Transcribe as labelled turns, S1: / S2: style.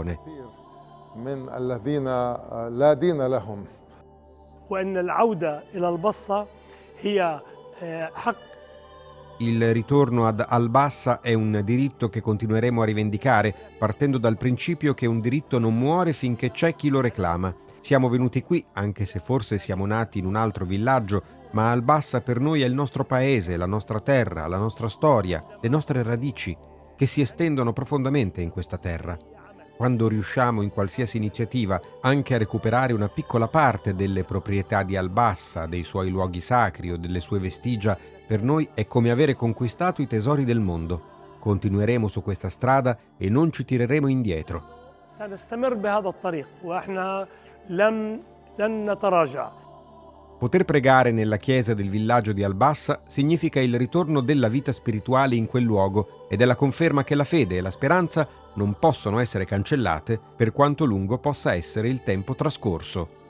S1: religione.
S2: من الذين لا دين لهم.
S3: وأن العودة إلى البصة هي حق.
S1: Il ritorno ad Al-Bassa è un diritto che continueremo a rivendicare, partendo dal principio che un diritto non muore finché c'è chi lo reclama. Siamo venuti qui, anche se forse siamo nati in un altro villaggio, ma Al-Bassa per noi è il nostro paese, la nostra terra, la nostra storia, le nostre radici, che si estendono profondamente in questa terra. Quando riusciamo in qualsiasi iniziativa anche a recuperare una piccola parte delle proprietà di Al-Bassa, dei suoi luoghi sacri o delle sue vestigia, per noi è come avere conquistato i tesori del mondo. Continueremo su questa strada e non ci tireremo indietro.
S3: سنستمر بهذا الطريق وإحنا لن نتراجع.
S1: Poter pregare nella chiesa del villaggio di Al-Bassa significa il ritorno della vita spirituale in quel luogo ed è la conferma che la fede e la speranza non possono essere cancellate per quanto lungo possa essere il tempo trascorso.